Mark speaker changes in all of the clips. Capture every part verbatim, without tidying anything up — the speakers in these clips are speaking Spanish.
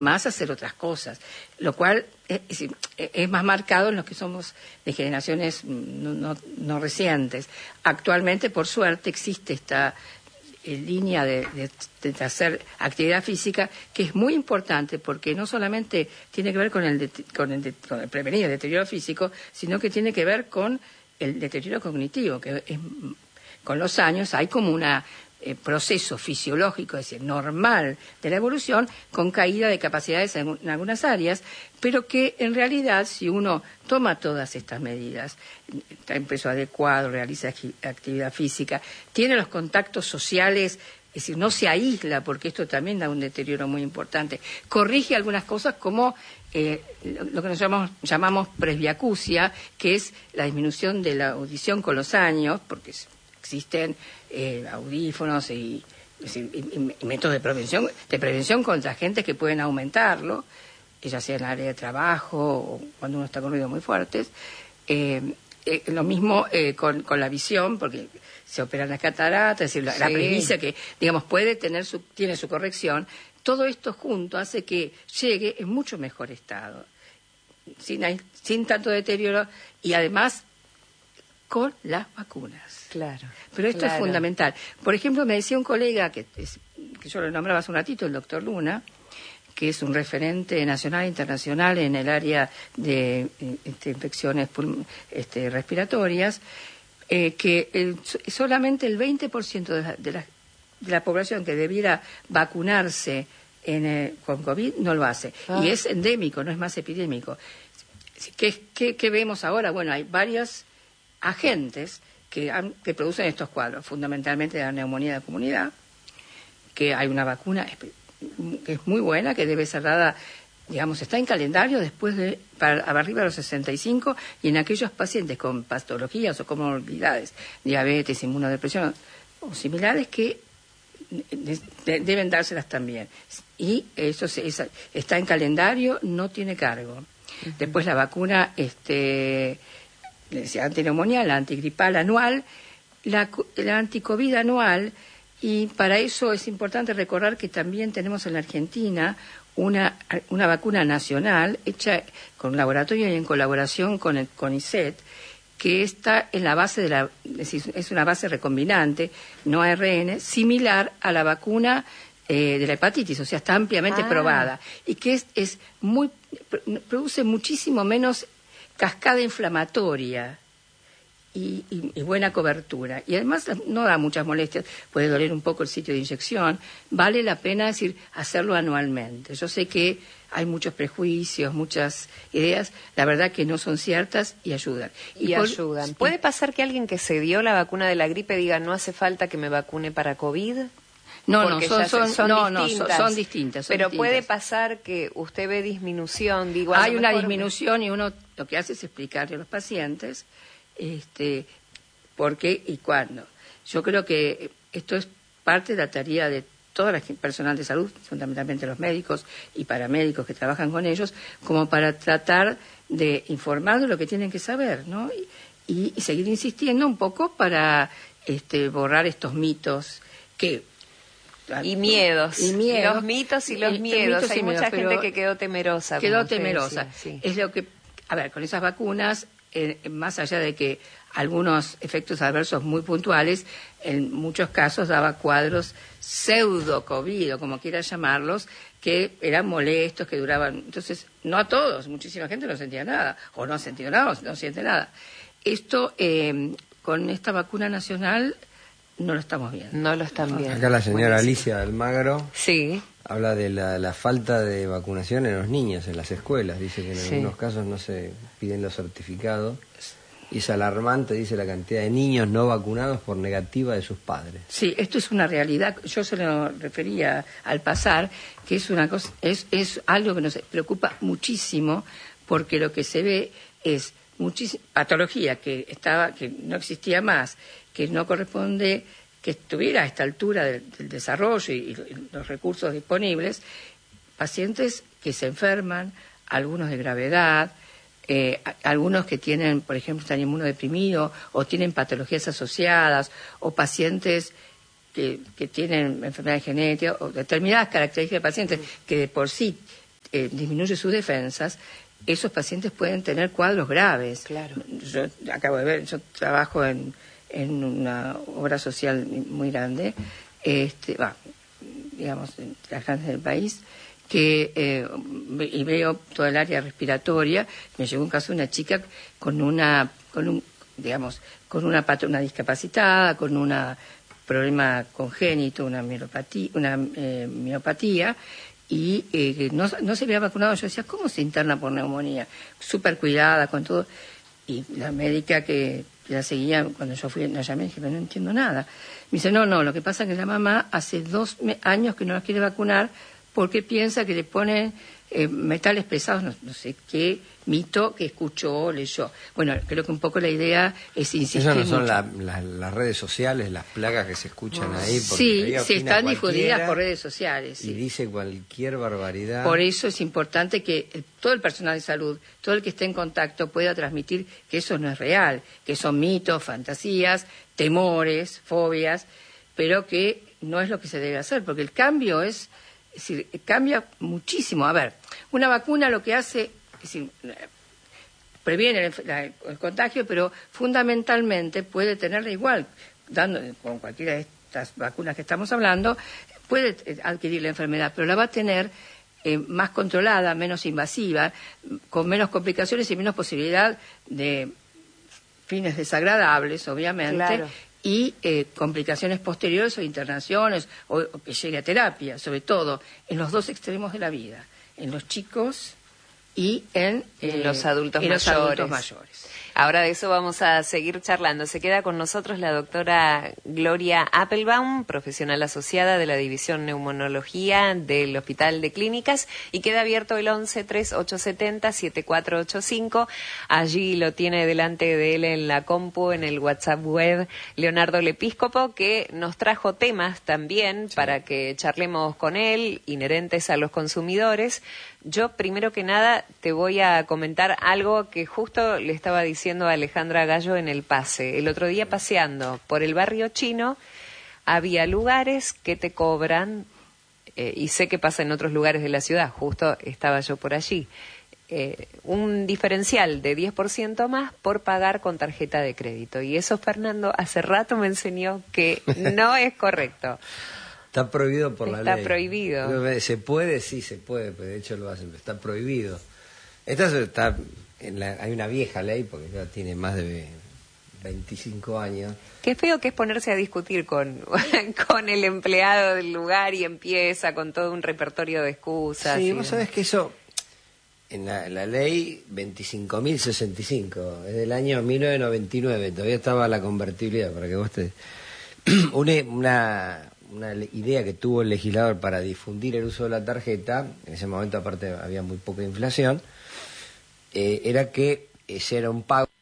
Speaker 1: más hacer otras cosas, lo cual es, es, es más marcado en los que somos de generaciones no, no, no recientes. Actualmente, por suerte, existe esta eh, línea de, de, de hacer actividad física que es muy importante porque no solamente tiene que ver con el, de, con el, de, con el prevenir el deterioro físico, sino que tiene que ver con el deterioro cognitivo, que es, con los años hay como una Eh, proceso fisiológico, es decir, normal de la evolución, con caída de capacidades en, en algunas áreas, pero que en realidad, si uno toma todas estas medidas, está en peso adecuado, realiza actividad física, tiene los contactos sociales, es decir, no se aísla, porque esto también da un deterioro muy importante, corrige algunas cosas como eh, lo que nosotros llamamos, llamamos presbiacusia, que es la disminución de la audición con los años, porque es, existen eh, audífonos y, y, y, y métodos de prevención, de prevención contra agentes que pueden aumentarlo, ya sea en el área de trabajo o cuando uno está con ruidos muy fuertes. Eh, eh, lo mismo eh, con, con la visión, porque se operan las cataratas, es decir, la, sí. la presbicia que, digamos, puede tener su, tiene su corrección. Todo esto junto hace que llegue en mucho mejor estado, sin, sin tanto deterioro y además con las vacunas.
Speaker 2: Claro.
Speaker 1: Pero esto
Speaker 2: claro.
Speaker 1: es fundamental. Por ejemplo, me decía un colega, que, es, que yo lo nombraba hace un ratito, el doctor Luna, que es un referente nacional e internacional en el área de este, infecciones este, respiratorias, eh, que el, solamente el veinte por ciento de la, de, la, de la población que debiera vacunarse en, eh, con COVID no lo hace. Ah. Y es endémico, no es más epidémico. ¿Qué, qué, qué vemos ahora? Bueno, hay varios agentes que, han, que producen estos cuadros, fundamentalmente de la neumonía de comunidad, que hay una vacuna que es muy buena, que debe ser dada, digamos, está en calendario después de, para arriba de los sesenta y cinco, y en aquellos pacientes con patologías o comorbilidades, diabetes, inmunodepresión o similares, que de, de, deben dárselas también. Y eso se, esa, está en calendario, no tiene cargo. Uh-huh. Después la vacuna, este... la antineumonía, la antigripal anual, la, la anticovid anual, y para eso es importante recordar que también tenemos en la Argentina una, una vacuna nacional hecha con un laboratorio y en colaboración con el CONICET, que está en la base de la, es decir, es una base recombinante, no A R N, similar a la vacuna eh, de la hepatitis, o sea, está ampliamente ah. probada, y que es, es muy, produce muchísimo menos cascada inflamatoria y, y, y buena cobertura. Y además no da muchas molestias, puede doler un poco el sitio de inyección. Vale la pena, decir, hacerlo anualmente. Yo sé que hay muchos prejuicios, muchas ideas, la verdad que no son ciertas y ayudan.
Speaker 2: Y, y por, ayudan. ¿Puede pasar que alguien que se dio la vacuna de la gripe diga no hace falta que me vacune para COVID?
Speaker 1: No, no, son, son, son, no, no, son, son distintas. Son
Speaker 2: Pero
Speaker 1: distintas.
Speaker 2: Puede pasar que usted ve disminución, digo.
Speaker 1: Hay una disminución y uno lo que hace es explicarle a los pacientes este, por qué y cuándo. Yo creo que esto es parte de la tarea de toda la personal de salud, fundamentalmente los médicos y paramédicos que trabajan con ellos, como para tratar de informar de lo que tienen que saber, ¿no? Y, y seguir insistiendo un poco para este, borrar estos mitos que...
Speaker 2: Y miedos,
Speaker 1: y miedos,
Speaker 2: los mitos y los
Speaker 1: y,
Speaker 2: miedos.
Speaker 1: mitos
Speaker 2: Hay
Speaker 1: y
Speaker 2: mucha
Speaker 1: miedos,
Speaker 2: gente que quedó temerosa.
Speaker 1: Quedó temerosa.
Speaker 2: Decía, sí.
Speaker 1: Es lo que, a ver, con esas vacunas, eh, más allá de que algunos efectos adversos muy puntuales, en muchos casos daba cuadros pseudo-COVID, o como quiera llamarlos, que eran molestos, que duraban. Entonces, no a todos, muchísima gente no sentía nada, o no ha sentido nada, o no siente nada. Esto, eh, con esta vacuna nacional, no lo estamos viendo.
Speaker 2: No lo están viendo.
Speaker 3: Acá la señora Alicia Almagro
Speaker 2: sí.
Speaker 3: habla de la, la falta de vacunación en los niños, en las escuelas. Dice que en
Speaker 2: sí.
Speaker 3: algunos casos no se piden los certificados. Y es alarmante, dice, la cantidad de niños no vacunados por negativa de sus padres.
Speaker 1: Sí, esto es una realidad. Yo se lo refería al pasar, que es una cosa, es, es algo que nos preocupa muchísimo, porque lo que se ve es muchísima patología que estaba, que no existía más, que no corresponde que estuviera a esta altura del, del desarrollo y, y los recursos disponibles, pacientes que se enferman, algunos de gravedad, eh, algunos que tienen, por ejemplo, están inmunodeprimidos o tienen patologías asociadas, o pacientes que, que tienen enfermedades genéticas o determinadas características de pacientes que de por sí eh, disminuye sus defensas, esos pacientes pueden tener cuadros graves.
Speaker 2: Claro.
Speaker 1: Yo acabo de ver, yo trabajo en, en una obra social muy grande, este, bah, digamos, en las grandes del país, que eh, y veo toda el área respiratoria. Me llegó un caso de una chica con una, con un, digamos, con una pata, una discapacitada, con un problema congénito, una miopatía, una eh, miopatía, y eh, no, no se había vacunado. Yo decía, ¿cómo se interna por neumonía? Súper cuidada, con todo. Y la médica que la seguía, cuando yo fui, la llamé y dije, pero no entiendo nada. Me dice, no, no, lo que pasa es que la mamá hace dos años que no la quiere vacunar porque piensa que le ponen eh, metales pesados, no, no sé qué mito que escuchó, leyó. Bueno, creo que un poco la idea es insistir.
Speaker 3: Esas no son
Speaker 1: mucho.
Speaker 3: La, la, las redes sociales, las plagas que se escuchan ahí.
Speaker 1: Sí, sí, están difundidas por redes sociales. Sí.
Speaker 3: Y dice cualquier barbaridad.
Speaker 1: Por eso es importante que el, todo el personal de salud, todo el que esté en contacto, pueda transmitir que eso no es real, que son mitos, fantasías, temores, fobias, pero que no es lo que se debe hacer, porque el cambio es, es decir, cambia muchísimo. A ver, una vacuna lo que hace, es decir, previene el, la, el contagio, pero fundamentalmente puede tenerla igual, dando con cualquiera de estas vacunas que estamos hablando, puede adquirir la enfermedad, pero la va a tener eh, más controlada, menos invasiva, con menos complicaciones y menos posibilidad de fines desagradables, obviamente,
Speaker 2: claro.
Speaker 1: y eh, complicaciones posteriores o internaciones, o, o que llegue a terapia, sobre todo en los dos extremos de la vida, en los chicos y en, eh,
Speaker 2: en los adultos
Speaker 1: en
Speaker 2: mayores.
Speaker 1: Los adultos mayores.
Speaker 2: Ahora de eso vamos a seguir charlando. Se queda con nosotros la doctora Gloria Appelbaum, profesional asociada de la División Neumonología del Hospital de Clínicas, y queda abierto el once, treinta y ocho setenta, setenta y cuatro ochenta y cinco. Allí lo tiene delante de él en la compu, en el WhatsApp web, Leonardo Lepíscopo, que nos trajo temas también sí. para que charlemos con él, inherentes a los consumidores. Yo, primero que nada, te voy a comentar algo que justo le estaba diciendo a Alejandra Gallo en el pase. El otro día, paseando por el barrio chino, había lugares que te cobran, eh, y sé que pasa en otros lugares de la ciudad, justo estaba yo por allí, eh, un diferencial de diez por ciento más por pagar con tarjeta de crédito. Y eso, Fernando, hace rato me enseñó que no es correcto.
Speaker 3: Está prohibido por
Speaker 2: está
Speaker 3: la ley.
Speaker 2: Está prohibido.
Speaker 3: ¿Se puede? Sí, se puede, pero de hecho lo hacen, pero está prohibido. Esta está en la, hay una vieja ley, porque ya tiene más de veinticinco años.
Speaker 2: Qué feo que es ponerse a discutir con, con el empleado del lugar y empieza con todo un repertorio de excusas.
Speaker 3: Sí,
Speaker 2: y
Speaker 3: vos sabés que eso, en la, la ley veinticinco mil sesenta y cinco, es del año mil novecientos noventa y nueve, todavía estaba la convertibilidad, para que vos te... una... una una idea que tuvo el legislador para difundir el uso de la tarjeta, en ese momento aparte había muy poca inflación, eh, era que ese era un pago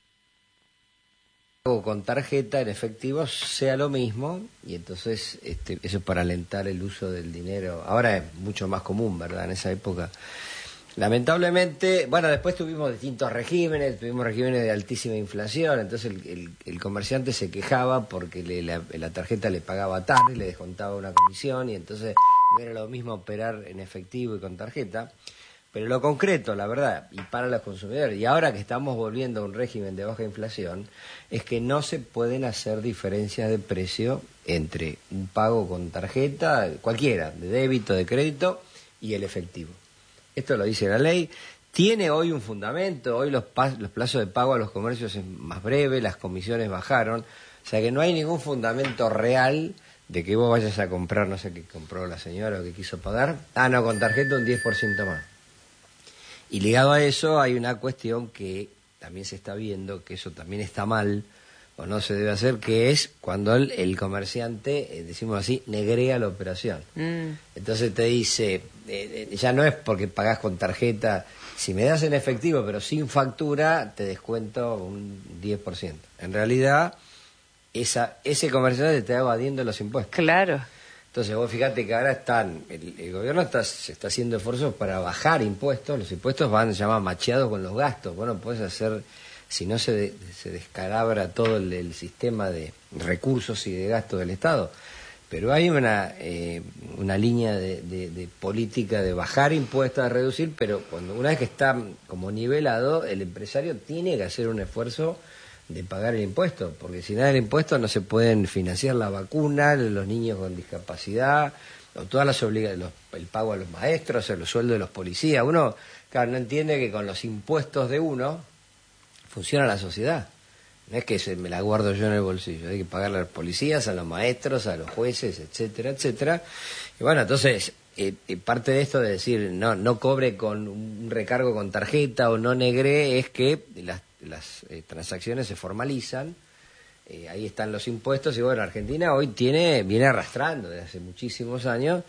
Speaker 3: con tarjeta en efectivo sea lo mismo, y entonces este, eso para alentar el uso del dinero. Ahora es mucho más común, ¿verdad? En esa época. Lamentablemente, bueno, después tuvimos distintos regímenes, tuvimos regímenes de altísima inflación, entonces el, el, el comerciante se quejaba porque le, la, la tarjeta le pagaba tarde, le descontaba una comisión, y entonces no era lo mismo operar en efectivo y con tarjeta. Pero lo concreto, la verdad, y para los consumidores, y ahora que estamos volviendo a un régimen de baja inflación, es que no se pueden hacer diferencias de precio entre un pago con tarjeta, cualquiera, de débito, de crédito, y el efectivo. Esto lo dice la ley, tiene hoy un fundamento, hoy los, los plazos de pago a los comercios es más breve, las comisiones bajaron, o sea que no hay ningún fundamento real de que vos vayas a comprar, no sé qué compró la señora o qué quiso pagar, ah no, con tarjeta un diez por ciento más. Y ligado a eso hay una cuestión que también se está viendo, que eso también está mal, o no se debe hacer, que es cuando el, el comerciante, eh, decimos así, negrea la operación. Mm. Entonces te dice, eh, eh, ya no es porque pagás con tarjeta, si me das en efectivo pero sin factura, te descuento un diez por ciento. En realidad, esa, ese comerciante te está evadiendo los impuestos.
Speaker 2: Claro.
Speaker 3: Entonces vos fíjate que ahora están, el, el gobierno está, se está haciendo esfuerzos para bajar impuestos, los impuestos van, se llama macheados con los gastos, bueno, puedes hacer... Si no se, de, se descalabra todo el, el sistema de recursos y de gasto del Estado. pero hay una eh, una línea de, de, de política de bajar impuestos, a reducir, pero cuando una vez que está como nivelado, el empresario tiene que hacer un esfuerzo de pagar el impuesto, porque sin dar el impuesto no se pueden financiar la vacuna, los niños con discapacidad, o todas las obligaciones, el pago a los maestros, o los sueldos de los policías. Uno, claro, no entiende que con los impuestos de uno funciona la sociedad. No es que se me la guardo yo en el bolsillo, hay que pagarle a los policías, a los maestros, a los jueces, etcétera, etcétera. Y bueno, entonces, eh, parte de esto de decir no no cobre con un recargo con tarjeta o no negré, es que las, las eh, transacciones se formalizan, eh, ahí están los impuestos, y bueno, Argentina hoy tiene viene arrastrando desde hace muchísimos años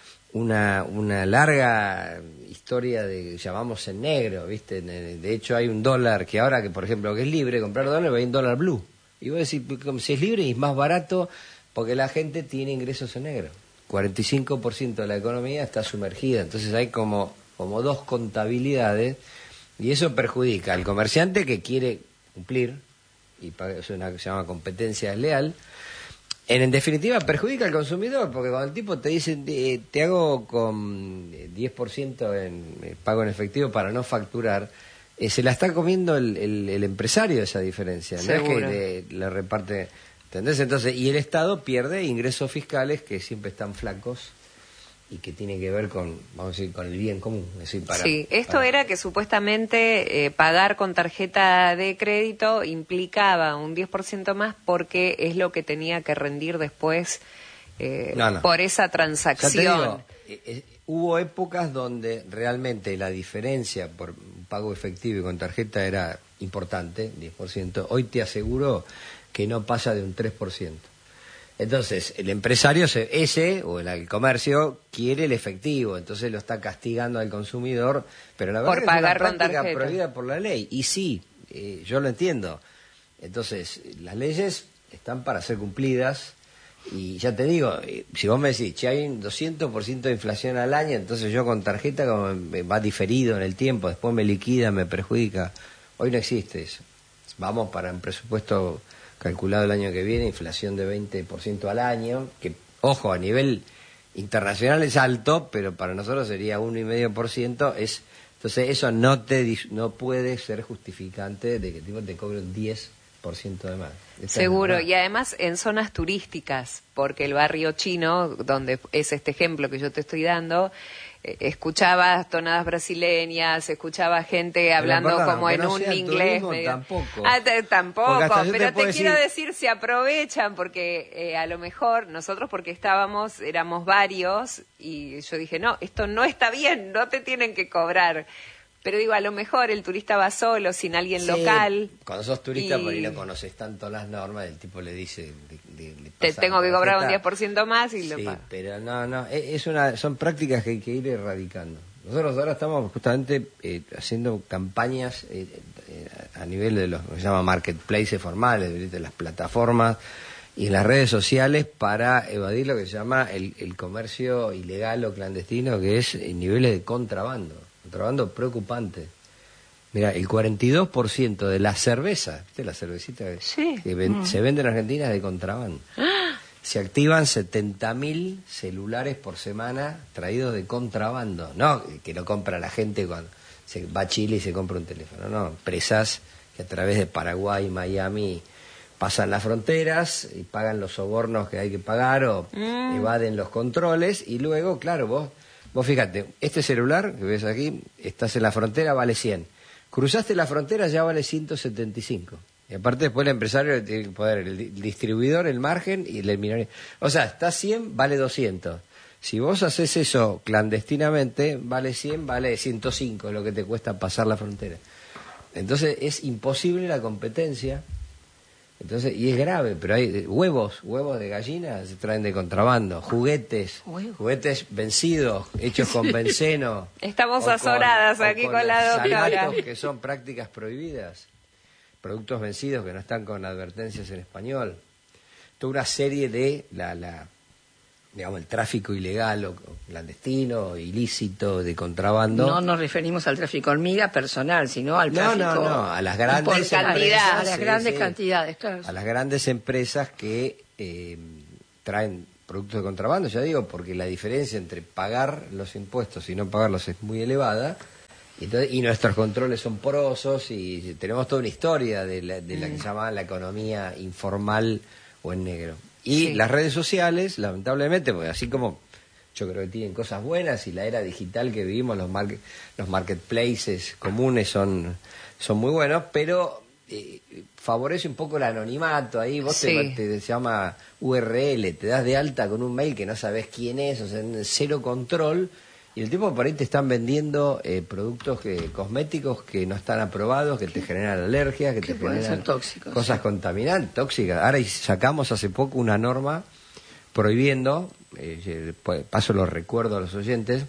Speaker 3: una una larga historia de, llamamos en negro, ¿viste? De hecho hay un dólar que ahora, que por ejemplo, que es libre comprar dólares, hay un dólar blue. Y vos decís, como si es libre y es más barato, porque la gente tiene ingresos en negro. cuarenta y cinco por ciento de la economía está sumergida, entonces hay como, como dos contabilidades, y eso perjudica al comerciante que quiere cumplir, y es una que se llama competencia desleal. En, en definitiva, perjudica al consumidor, porque cuando el tipo te dice, eh, te hago con diez por ciento en eh, pago en efectivo para no facturar, eh, se la está comiendo el, el, el empresario esa diferencia.
Speaker 2: Seguro.
Speaker 3: No es que le, le reparte, ¿entendés? Entonces, y el Estado pierde ingresos fiscales que siempre están flacos y que tiene que ver con, vamos a decir, con el bien común. Es decir, para,
Speaker 2: sí, esto
Speaker 3: para...
Speaker 2: era que supuestamente eh, pagar con tarjeta de crédito implicaba un diez por ciento más, porque es lo que tenía que rendir después eh,
Speaker 3: no, no.
Speaker 2: por esa transacción.
Speaker 3: Ya te digo, eh, eh, hubo épocas donde realmente la diferencia por un pago efectivo y con tarjeta era importante, diez por ciento. Hoy te aseguro que no pasa de un tres por ciento. Entonces, el empresario, se, ese, o el, el comercio, quiere el efectivo, entonces lo está castigando al consumidor, pero la verdad
Speaker 2: por
Speaker 3: es
Speaker 2: pagar
Speaker 3: una
Speaker 2: con
Speaker 3: práctica
Speaker 2: tarjeta
Speaker 3: prohibida por la ley. Y sí, eh, yo lo entiendo. Entonces, las leyes están para ser cumplidas, y ya te digo, eh, si vos me decís, che, hay un doscientos por ciento de inflación al año, entonces yo con tarjeta, como me va diferido en el tiempo, después me liquida, me perjudica. Hoy no existe eso. Vamos para un presupuesto calculado el año que viene, inflación de veinte por ciento al año, que, ojo, a nivel internacional es alto, pero para nosotros sería uno coma cinco por ciento. Es, entonces eso no te no puede ser justificante de que tipo te cobre un diez por ciento de más. Esta
Speaker 2: Seguro,
Speaker 3: es
Speaker 2: y además en zonas turísticas, porque el barrio chino, donde es este ejemplo que yo te estoy dando, eh, escuchaba tonadas brasileñas, escuchaba gente hablando
Speaker 3: perdón,
Speaker 2: como en
Speaker 3: no
Speaker 2: un
Speaker 3: sea el
Speaker 2: inglés.
Speaker 3: turismo,
Speaker 2: medio...
Speaker 3: tampoco.
Speaker 2: Ah, te- tampoco,
Speaker 3: Porque hasta yo te
Speaker 2: pero te,
Speaker 3: puedo
Speaker 2: quiero
Speaker 3: decir-
Speaker 2: decir, se aprovechan, porque eh, a lo mejor nosotros, porque estábamos, éramos varios, y yo dije, no, esto no está bien, no te tienen que cobrar. Pero digo, a lo mejor el turista va solo, sin alguien
Speaker 3: Sí,
Speaker 2: local.
Speaker 3: Cuando sos turista,
Speaker 2: y
Speaker 3: por ahí no conoces tanto las normas, el tipo le dice... Le, le- le
Speaker 2: te
Speaker 3: pasa
Speaker 2: tengo que
Speaker 3: la
Speaker 2: cobrar un
Speaker 3: tarjeta.
Speaker 2: diez por ciento más y lo
Speaker 3: Sí,
Speaker 2: pago.
Speaker 3: pero no, no, e- es una, son prácticas que hay que ir erradicando. Nosotros ahora estamos justamente eh, haciendo campañas eh, eh, a nivel de los que se llama marketplaces formales, de las plataformas y en las redes sociales, para evadir lo que se llama el, el comercio ilegal o clandestino, que es en niveles de contrabando, contrabando preocupante. Mira, el cuarenta y dos por ciento de la cerveza, ¿viste la cervecita que,
Speaker 2: Sí.
Speaker 3: que ven-
Speaker 2: Mm.
Speaker 3: se vende en Argentina es de contrabando? Se activan setenta mil celulares por semana traídos de contrabando. No que lo compra la gente cuando se va a Chile y se compra un teléfono. No, empresas que a través de Paraguay, Miami, pasan las fronteras y pagan los sobornos que hay que pagar o
Speaker 2: Mm.
Speaker 3: evaden los controles. Y luego, claro, vos, vos fíjate, este celular que ves aquí, estás en la frontera, vale cien. Cruzaste la frontera, ya vale ciento setenta y cinco. Y aparte después el empresario tiene que poner el di- distribuidor, el margen y el minoría. O sea, está cien, vale doscientos. Si vos haces eso clandestinamente, vale cien, vale ciento cinco lo que te cuesta pasar la frontera. Entonces es imposible la competencia. Entonces, y es grave, pero hay huevos, huevos de gallina se traen de contrabando, juguetes,
Speaker 1: Huevos.
Speaker 3: juguetes vencidos, hechos con benceno.
Speaker 2: Estamos
Speaker 3: o con-
Speaker 2: azoradas
Speaker 3: o
Speaker 2: aquí con la doctora.
Speaker 3: salatos, que son prácticas prohibidas, productos vencidos que no están con advertencias en español. Toda una serie de la, la digamos, el tráfico ilegal o, o clandestino, ilícito, de contrabando.
Speaker 1: No nos referimos al tráfico hormiga personal, sino al
Speaker 3: No,
Speaker 1: tráfico
Speaker 3: no, no, a las grandes
Speaker 1: por
Speaker 3: empresas,
Speaker 1: cantidad, a las
Speaker 3: sí,
Speaker 1: grandes
Speaker 3: sí.
Speaker 1: cantidades, claro.
Speaker 3: A las grandes empresas que eh, traen productos de contrabando, ya digo, porque la diferencia entre pagar los impuestos y no pagarlos es muy elevada. Y, entonces, y nuestros controles son porosos y tenemos toda una historia de la, de la que se llama la economía informal o en negro. Y
Speaker 2: Sí.
Speaker 3: las redes sociales, lamentablemente, porque así como yo creo que tienen cosas buenas y la era digital que vivimos, los, market, los marketplaces comunes son, son muy buenos, pero eh, favorece un poco el anonimato. Ahí vos
Speaker 2: Sí.
Speaker 3: te, te se llama U R L, te das de alta con un mail que no sabés quién es, o sea, cero control. Y el tipo por ahí te están vendiendo eh, productos que, cosméticos que no están aprobados, que te generan alergias, que te
Speaker 1: pueden
Speaker 3: generan
Speaker 1: ser tóxicos,
Speaker 3: cosas
Speaker 1: sí.
Speaker 3: contaminantes, tóxicas. Ahora sacamos hace poco una norma prohibiendo, eh, paso lo recuerdo a los oyentes,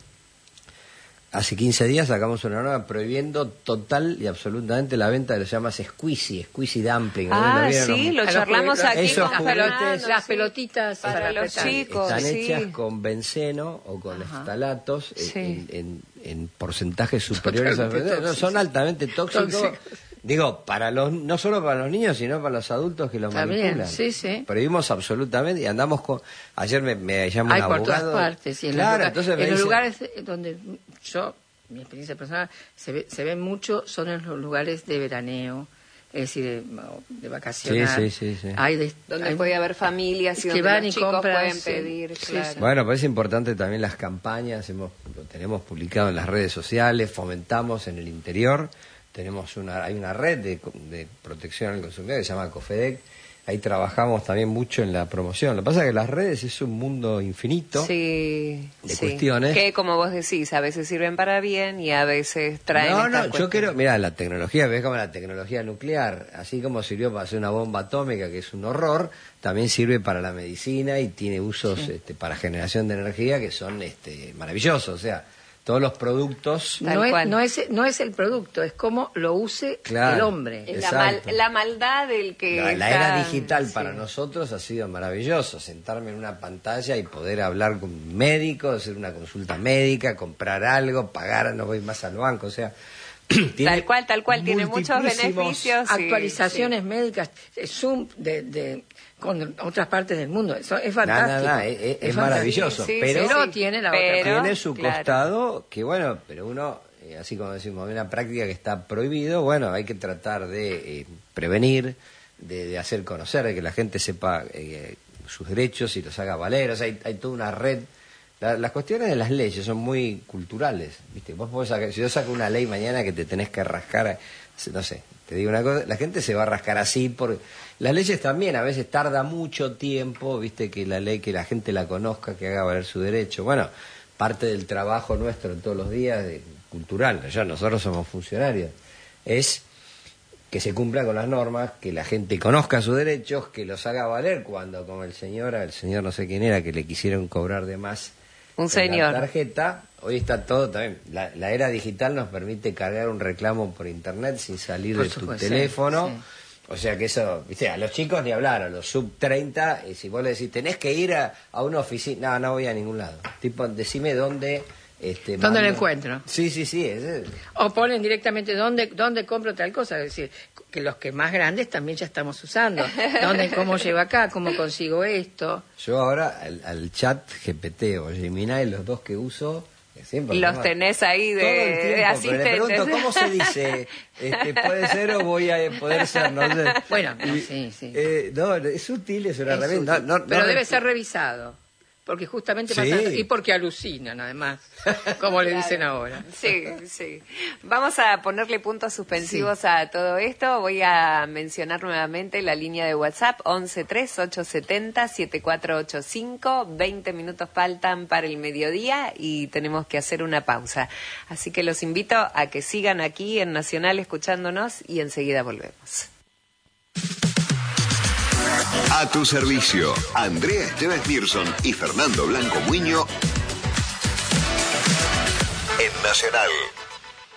Speaker 3: hace quince días sacamos una norma prohibiendo total y absolutamente la venta de lo que se llama squeezy, squeezy dumpling.
Speaker 2: Ah,
Speaker 3: ¿No vieron?
Speaker 2: sí, lo
Speaker 1: A los
Speaker 2: charlamos
Speaker 1: juguetes-
Speaker 2: aquí
Speaker 3: esos
Speaker 2: con
Speaker 3: juguetes-
Speaker 2: Fernando,
Speaker 1: las
Speaker 2: sí.
Speaker 1: pelotitas
Speaker 2: para,
Speaker 1: para
Speaker 2: los
Speaker 1: apretar.
Speaker 2: chicos,
Speaker 3: Están
Speaker 2: sí.
Speaker 3: hechas con benceno o con
Speaker 1: Ajá.
Speaker 3: estalatos eh,
Speaker 2: Sí.
Speaker 3: en, en- en porcentajes superiores a
Speaker 1: Totalmente
Speaker 3: no, son
Speaker 1: tóxicos.
Speaker 3: altamente tóxicos.
Speaker 1: Tóxicos.
Speaker 3: Digo, para los no solo para los niños, sino para los adultos que los
Speaker 1: También,
Speaker 3: manipulan.
Speaker 1: sí, sí.
Speaker 3: Prohibimos absolutamente y andamos con... Ayer me, me llamó
Speaker 1: Hay
Speaker 3: un
Speaker 1: por
Speaker 3: abogado.
Speaker 1: todas partes. Y en
Speaker 3: claro,
Speaker 1: los,
Speaker 3: entonces me
Speaker 1: en los
Speaker 3: dice-
Speaker 1: lugares donde yo, mi experiencia personal, se ve, se ve mucho son en los lugares de veraneo, es decir, de, de vacaciones.
Speaker 3: Sí, sí, sí, sí.
Speaker 1: Hay de,
Speaker 2: Donde
Speaker 1: hay-
Speaker 2: puede haber familias y
Speaker 1: que
Speaker 2: donde
Speaker 1: van
Speaker 2: los
Speaker 1: y
Speaker 2: chicos
Speaker 1: compran,
Speaker 2: pueden
Speaker 1: sí.
Speaker 2: pedir,
Speaker 1: Sí,
Speaker 2: claro.
Speaker 1: sí.
Speaker 3: Bueno, parece importante también las campañas, hemos, lo tenemos publicado en las redes sociales, fomentamos en el interior, tenemos una, hay una red de, de protección al consumidor que se llama COFEDEC, ahí trabajamos también mucho en la promoción. Lo que pasa es que las redes es un mundo infinito
Speaker 2: Sí,
Speaker 3: de
Speaker 2: sí.
Speaker 3: cuestiones.
Speaker 2: Que, como vos decís, a veces sirven para bien y a veces traen
Speaker 3: No,
Speaker 2: estas
Speaker 3: no, yo
Speaker 2: cuestiones.
Speaker 3: quiero, mira, la tecnología, ves como la tecnología nuclear, así como sirvió para hacer una bomba atómica, que es un horror, también sirve para la medicina y tiene usos
Speaker 1: Sí.
Speaker 3: este, para generación de energía que son este, maravillosos. O sea, todos los productos...
Speaker 2: Tal
Speaker 1: no, es,
Speaker 2: cual.
Speaker 1: no, es, no es el producto, es cómo lo use
Speaker 3: Claro.
Speaker 1: el hombre.
Speaker 2: Es la, mal-
Speaker 3: Exacto.
Speaker 2: la maldad del que
Speaker 3: La, la
Speaker 2: está-
Speaker 3: era digital
Speaker 2: sí.
Speaker 3: para nosotros ha sido maravilloso, sentarme en una pantalla y poder hablar con un médico, hacer una consulta médica, comprar algo, pagar, no voy más al banco, o sea... tiene
Speaker 2: Tal cual, tal cual, tiene muchos
Speaker 3: multiplísimos-
Speaker 2: beneficios. sí,
Speaker 1: Actualizaciones médicas, eh, Zoom de, de, con otras partes del mundo. Eso es fantástico.
Speaker 3: No, no, no, es- es- es
Speaker 1: fantástico.
Speaker 3: maravilloso,
Speaker 2: Sí, sí,
Speaker 3: pero-
Speaker 2: sí,
Speaker 1: Pero
Speaker 2: sí.
Speaker 1: tiene la
Speaker 2: Pero-
Speaker 1: otra
Speaker 3: tiene su
Speaker 2: claro.
Speaker 3: costado que bueno, pero uno, eh, así como decimos, hay una práctica que está prohibido, bueno, hay que tratar de eh, prevenir, de, de hacer conocer, de que la gente sepa eh, sus derechos y los haga valer. O sea, hay, hay toda una red. La- las cuestiones de las leyes son muy culturales, ¿viste? Vos podés sacar, si yo saco una ley mañana que te tenés que rascar, no sé, te digo una cosa, la gente se va a rascar así por las leyes también, a veces tarda mucho tiempo, ¿viste? Que la ley, que la gente la conozca, que haga valer su derecho. Bueno, parte del trabajo nuestro todos los días, de, cultural, ya nosotros somos funcionarios, es que se cumpla con las normas, que la gente conozca sus derechos, que los haga valer cuando, como el señor, el señor no sé quién era, que le quisieron cobrar de más
Speaker 2: Un
Speaker 3: en
Speaker 2: señor.
Speaker 3: la tarjeta, hoy está todo también. La, la era digital nos permite cargar un reclamo por internet sin salir
Speaker 1: Por
Speaker 3: de tu
Speaker 1: supuesto,
Speaker 3: teléfono.
Speaker 1: sí,
Speaker 3: O sea que eso, viste, a los chicos ni hablar, a los sub treinta, y si vos le decís, tenés que ir a, a una oficina, no, no voy a ningún lado. Tipo, decime dónde... Este,
Speaker 1: ¿Dónde lo
Speaker 3: mando-
Speaker 1: encuentro?
Speaker 3: Sí, sí, sí. ese-
Speaker 1: O ponen directamente dónde, dónde compro tal cosa. Es decir, que los que más grandes también ya estamos usando. ¿Dónde, ¿Cómo llego acá? ¿Cómo consigo esto?
Speaker 3: Yo ahora al, al chat G P T o Gemini, los dos que uso, que siempre
Speaker 2: Los
Speaker 3: ¿no?
Speaker 2: tenés ahí de,
Speaker 3: todo el
Speaker 2: de
Speaker 3: tiempo, pero le
Speaker 2: asistentes.
Speaker 3: pregunto, ¿cómo se dice? Este, ¿Puede ser o voy a poder ser? No sé.
Speaker 1: Bueno, no,
Speaker 3: Y,
Speaker 1: sí, sí.
Speaker 3: eh, no, es útil, es una
Speaker 1: Es
Speaker 3: herramienta.
Speaker 1: útil,
Speaker 3: No, no-
Speaker 1: pero
Speaker 3: no
Speaker 1: debe
Speaker 3: rep-
Speaker 1: ser revisado. Porque justamente
Speaker 3: Sí.
Speaker 1: pasa... Y porque alucinan, además. Como le dicen ahora.
Speaker 2: Sí, sí. Vamos a ponerle puntos suspensivos a todo esto. Voy a mencionar nuevamente la línea de WhatsApp once tres ocho siete cero siete cuatro ocho cinco. veinte minutos faltan para el mediodía y tenemos que hacer una pausa. Así que los invito a que sigan aquí en Nacional escuchándonos y enseguida volvemos.
Speaker 4: A tu servicio, Andrea Esteves Mirson y Fernando Blanco Muño en Nacional.